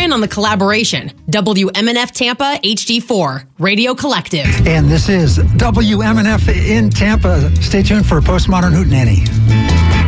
in on the collaboration. WMNF Tampa HD4 Radio Collective. And this is WMNF in Tampa. Stay tuned for Postmodern Hootenanny.